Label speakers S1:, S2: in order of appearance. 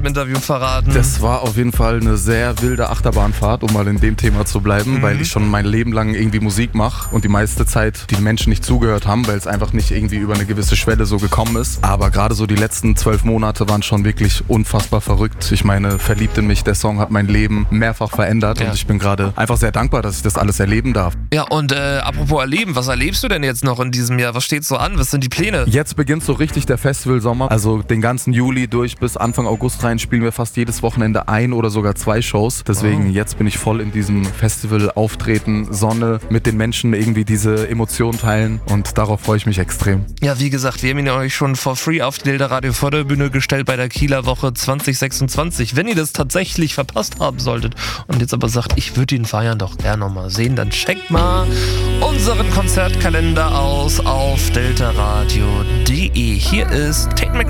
S1: im Interview verraten.
S2: Das war auf jeden Fall eine sehr wilde Achterbahnfahrt, um mal in dem Thema zu bleiben, weil ich schon mein Leben lang irgendwie Musik mache und die meiste Zeit die Menschen nicht zugehört haben, weil es einfach nicht irgendwie über eine gewisse Schwelle so gekommen ist. Aber gerade so die letzten 12 Monate waren schon wirklich unfassbar verrückt. Ich meine, Verliebt in mich, der Song hat mein Leben mehrfach verändert und ich bin gerade einfach sehr dankbar, dass ich das alles erleben darf.
S1: Ja, und apropos erleben, was erlebst du denn jetzt noch in diesem Jahr? Was steht so an? Was sind die Pläne?
S2: Jetzt beginnt so richtig der Festivalsommer. Also den ganzen Juli durch bis Anfang August rein spielen wir fast jedes Wochenende 1 oder sogar 2 Shows. Deswegen jetzt bin ich voll in diesem Festival auftreten, Sonne, mit den Menschen irgendwie diese Emotionen teilen und darauf freue ich mich extrem.
S1: Ja, wie gesagt, wir haben ihn euch schon for free auf die Delta Radio Förderbühne gestellt bei der Kieler Woche 2026. Wenn ihr das tatsächlich verpasst haben solltet und jetzt aber sagt, ich würde ihn feiern doch gerne nochmal sehen, dann checkt mal unseren Konzertkalender aus auf deltaradio.de. Hier ist Tate McRae.